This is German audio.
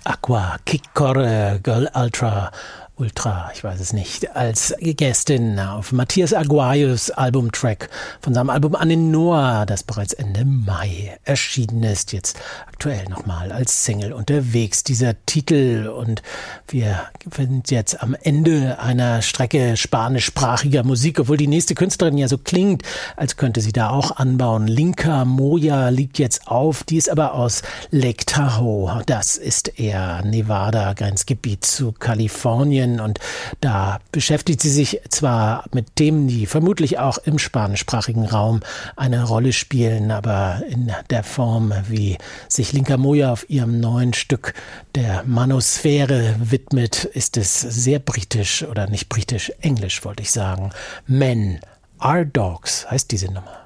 Aqua, Kikore, Girl Ultra, ich weiß es nicht, als Gästin auf Matthias Aguayos Albumtrack von seinem Album Aninoa, das bereits Ende Mai erschienen ist, jetzt aktuell nochmal als Single unterwegs, dieser Titel. Und wir sind jetzt am Ende einer Strecke spanischsprachiger Musik, obwohl die nächste Künstlerin ja so klingt, als könnte sie da auch anbauen. Linka Moya liegt jetzt auf, die ist aber aus Lake Tahoe, das ist eher Nevada, Grenzgebiet zu Kalifornien. Und da beschäftigt sie sich zwar mit Themen, die vermutlich auch im spanischsprachigen Raum eine Rolle spielen, aber in der Form, wie sich Linka Moya auf ihrem neuen Stück der Manosphäre widmet, ist es sehr britisch, oder nicht britisch, englisch wollte ich sagen. Men are Dogs heißt diese Nummer.